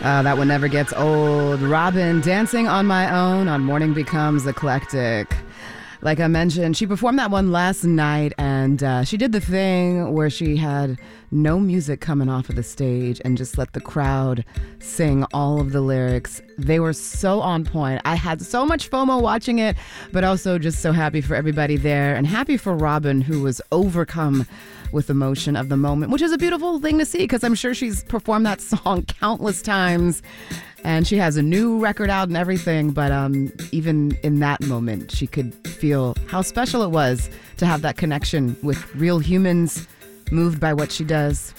That one never gets old. Robyn, Dancing on My Own on Morning Becomes Eclectic. Like I mentioned, she performed that one last night, and she did the thing where she had no music coming off of the stage and just let the crowd sing all of the lyrics. They were so on point. I had so much FOMO watching it, but also just so happy for everybody there and happy for Robyn, who was overcome with emotion of the moment, which is a beautiful thing to see because I'm sure she's performed that song countless times. And she has a new record out and everything, but even in that moment, she could feel how special it was to have that connection with real humans moved by what she does.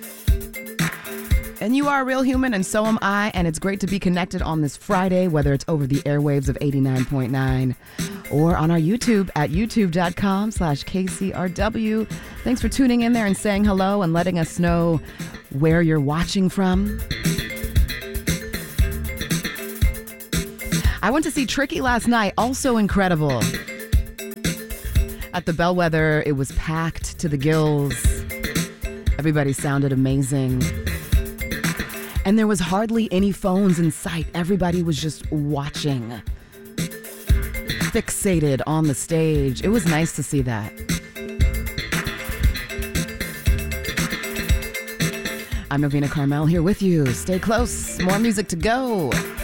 And you are a real human, and so am I, and it's great to be connected on this Friday, whether it's over the airwaves of 89.9 or on our YouTube at youtube.com/KCRW. Thanks for tuning in there and saying hello and letting us know where you're watching from. I went to see Tricky last night, also incredible. At the Bellwether, it was packed to the gills. Everybody sounded amazing. And there was hardly any phones in sight. Everybody was just watching, fixated on the stage. It was nice to see that. I'm Novena Carmel here with you. Stay close. More music to go.